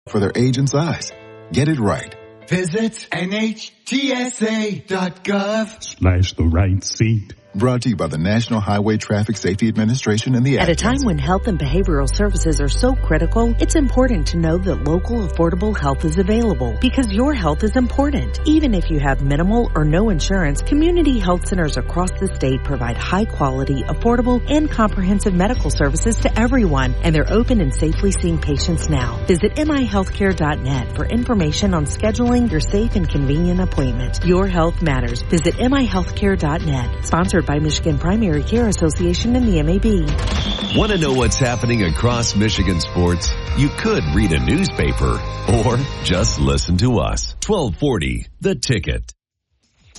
for their age and size. Get it right. Visit NHTSA.gov. / the right seat. Brought to you by the National Highway Traffic Safety Administration and the At a time when health and behavioral services are so critical, it's important to know that local affordable health is available because your health is important. Even if you have minimal or no insurance, community health centers across the state provide high quality, affordable, and comprehensive medical services to everyone, and they're open and safely seeing patients now. Visit mihealthcare.net for information on scheduling your safe and convenient appointment. Your health matters. Visit mihealthcare.net. Sponsored by Michigan Primary Care Association and the MAB. Want to know what's happening across Michigan sports? You could read a newspaper or just listen to us. 1240, The Ticket.